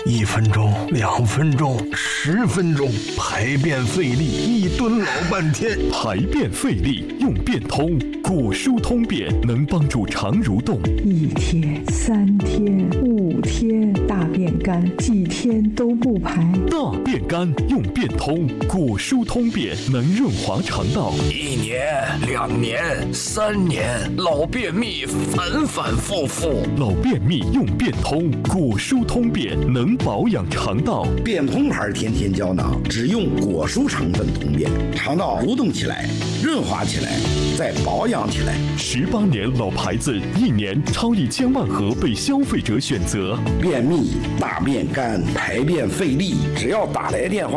1分钟、2分钟、10分钟，排便费力，1蹲老半天。 排便费力用便通，果蔬通便能帮助肠蠕动。 1天、3天、5天，大便干，几天都不排。 大便干用便通，果蔬通便能润滑肠道。 1年、2年、3年，老便秘反反复复。 老便秘用便通，果蔬通便能保养肠道。 便通牌天天胶囊，只用果蔬成分通便，肠道蠕动起来，润滑起来，再保养起来。 18年老牌子，1年超1000万盒被消费者选择。 便秘、大便干、排便费力，只要打来电话。